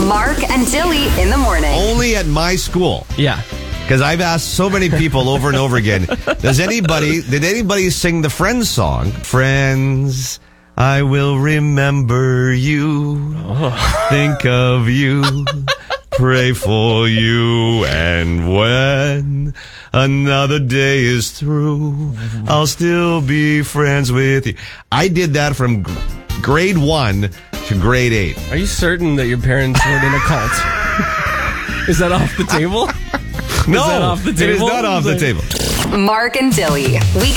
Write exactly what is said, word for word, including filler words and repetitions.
Mark and Dilly in the morning. Only at my school. Yeah. Because I've asked so many people over and over again, does anybody, did anybody sing the Friends song? Friends, I will remember you, oh. think of you, pray for you, and when another day is through, I'll still be friends with you. I did that from grade one to grade eight. Are you certain that your parents weren't in a cult? Is that off the table? No, is that off the table? It is not off the table. Mark and Dilly, weekday